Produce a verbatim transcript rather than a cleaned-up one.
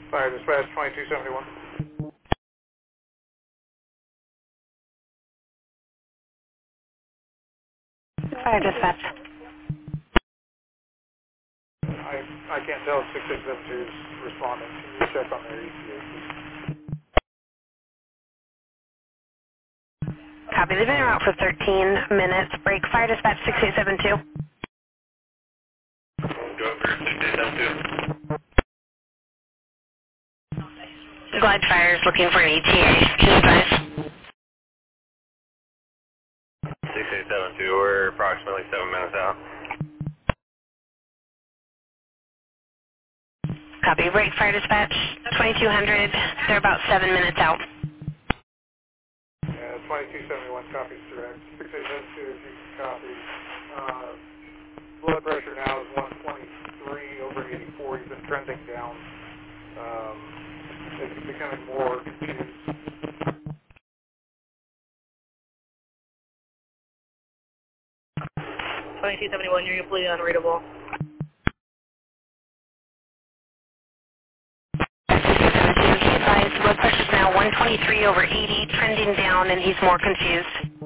Fire dispatch twenty-two seventy-one. Fire dispatch. I, I can't tell if six six seven two is responding. Can you check on their E T A, please? Copy. They've been en route for thirteen minutes. Break. Fire dispatch six eight seven two. Go over six eight seven two. Glide Fire is looking for an E T A. Can you advise? six eight seven two, we're approximately seven minutes out. Copy. Break. Fire dispatch twenty-two hundred. They're about seven minutes out. Yeah, twenty-two seventy-one copies direct. six eight seven two, if you can copy. Uh, blood pressure now is one twenty-three over eighty-four. He's been trending down. Um, it's becoming more confused. twenty-two seventy-one, you're completely unreadable. He advised blood pressure's now one twenty-three over eighty, trending down, and he's more confused.